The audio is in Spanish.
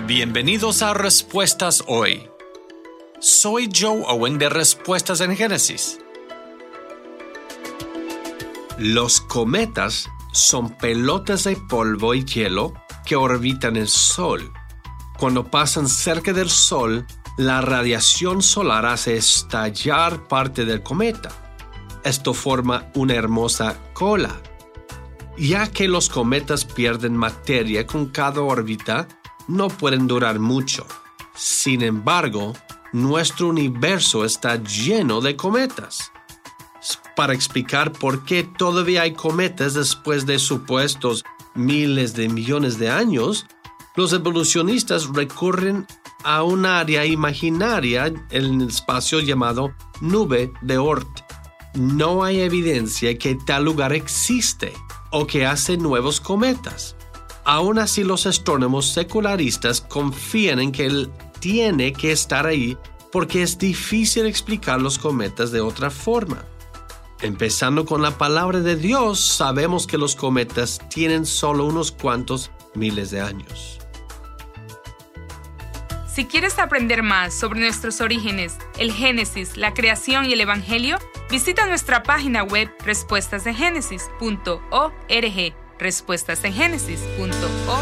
Bienvenidos a Respuestas Hoy. Soy Joe Owen de Respuestas en Génesis. Los cometas son pelotas de polvo y hielo que orbitan el Sol. Cuando pasan cerca del Sol, la radiación solar hace estallar parte del cometa. Esto forma una hermosa cola. Ya que los cometas pierden materia con cada órbita, no pueden durar mucho. Sin embargo, nuestro universo está lleno de cometas. Para explicar por qué todavía hay cometas después de supuestos miles de millones de años, los evolucionistas recurren a un área imaginaria en el espacio llamado nube de Oort. No hay evidencia que tal lugar existe o que hace nuevos cometas. Aún así, los astrónomos secularistas confían en que él tiene que estar ahí porque es difícil explicar los cometas de otra forma. Empezando con la palabra de Dios, sabemos que los cometas tienen solo unos cuantos miles de años. Si quieres aprender más sobre nuestros orígenes, el Génesis, la creación y el Evangelio, visita nuestra página web respuestasengenesis.org. respuestasengenesis.org